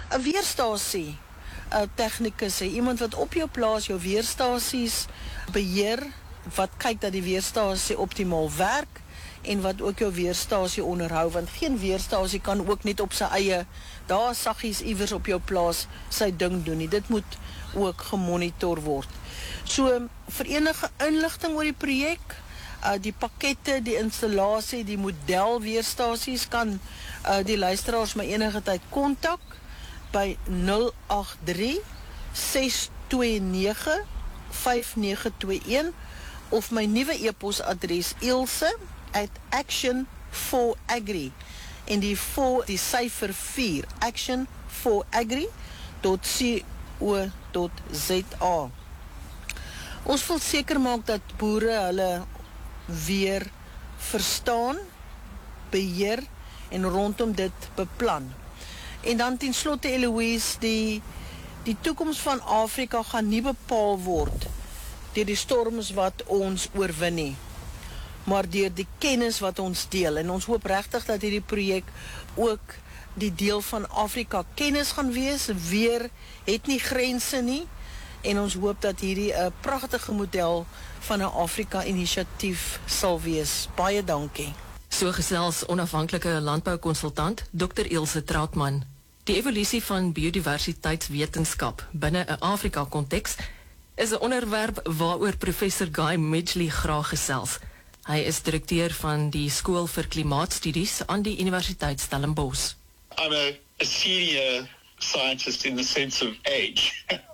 'n weerstasie tegnikus, iemand wat op jou plaas jou weerstasies beheer, wat kyk dat die weerstasie optimaal werk en wat ook jou weerstasie onderhou, want geen weerstasie kan ook net op sy eie, daar saggies iewers op jou plaas sy ding doen nie. Dit moet ook gemonitor word. So, vir enige inligting oor die projek, die pakkette, die installasie, die model weerstasies, kan die luisteraars my enige tyd kontak by 083-629-5921 of my nuwe e-posadres ilse@action4agri en die syfer 4 action4agri.co.za. Ons wil seker maak dat boere hulle weer verstaan, beheer en rondom dit beplan. En dan ten slotte, Eloise, die toekoms van Afrika gaan nie bepaal word deur die storms wat ons oorwin nie, maar deur die kennis wat ons deel. En ons hoop regtig dat hierdie projek ook die deel van Afrika kennis gaan wees, weer het nie grense nie, en ons hoop dat hierdie 'n pragtige model van 'n Afrika-inisiatief sal wees. Baie dankie. So gesels onafhanklike landboukonsultant Dr. Ilse Trautmann. Die evolusie van biodiversiteitswetenskap binne 'n Afrika-konteks is 'n onderwerp waaroor professor Guy Midgley graag gesels. Hy is direkteur van die Skool vir Klimaatstudies aan die Universiteit Stellenbosch. I'm a senior scientist in the sense of age.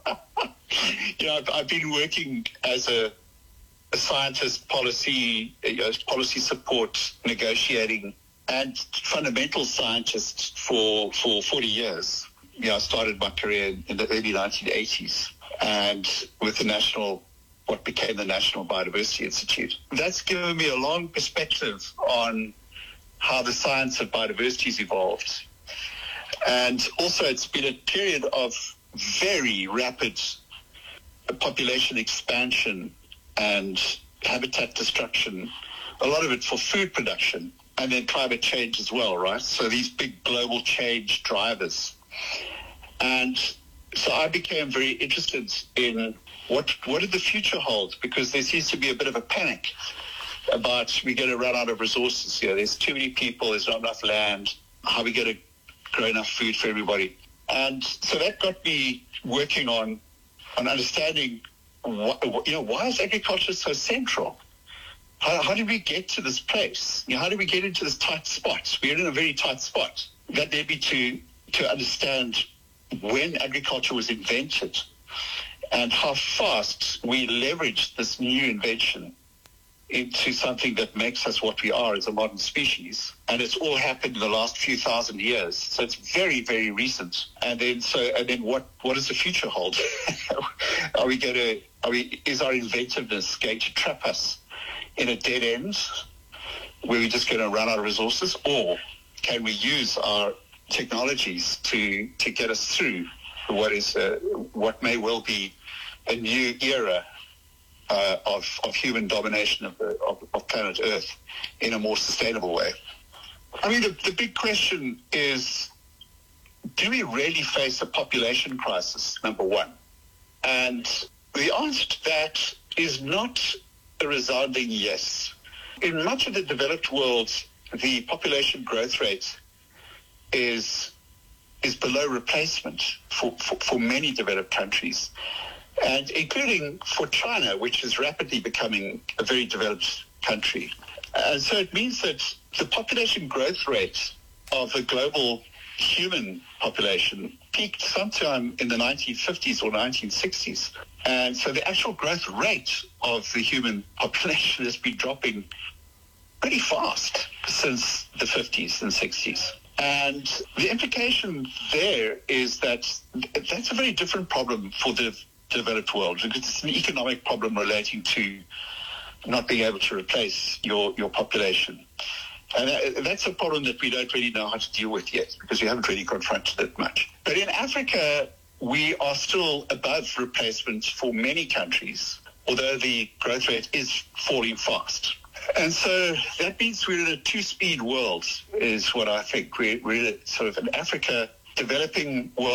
I've been working as a scientist, policy support, negotiating, and fundamental scientist for 40 years. I started my career in the early 1980s, and with what became the National Biodiversity Institute. That's given me a long perspective on how the science of biodiversity has evolved. And also it's been a period of very rapid population expansion and habitat destruction, a lot of it for food production, and then climate change as well, right? So these big global change drivers. And so I became very interested in what did the future hold, because there seems to be a bit of a panic about we're going to run out of resources here. There's too many people, there's not enough land. How are we going to grow enough food for everybody? And so that got me working on understanding why is agriculture so central? How did we get to this place? How did we get into this tight spot? We're in a very tight spot. That led me to understand when agriculture was invented and how fast we leveraged this new invention into something that makes us what we are as a modern species. And it's all happened in the last few thousand years. So it's very, very recent. And then what does the future hold? Is our inventiveness going to trap us in a dead end where we're just going to run out of resources? Or can we use our technologies to get us through what may well be a new era of human domination of planet Earth in a more sustainable way? I mean, the big question is, do we really face a population crisis, number one? And the answer to that is not a resounding yes. In much of the developed world, the population growth rate is below replacement for many developed countries, and including for China, which is rapidly becoming a very developed country. And so it means that the population growth rate of the global human population peaked sometime in the 1950s or 1960s. And so the actual growth rate of the human population has been dropping pretty fast since the 50s and 60s. And the implication there is that that's a very different problem for the developed world, because it's an economic problem relating to not being able to replace your population. And that's a problem that we don't really know how to deal with yet, because we haven't really confronted it much. But in Africa, we are still above replacement for many countries, although the growth rate is falling fast. And so that means we're in a two-speed world, is what I think. We're sort of an Africa developing world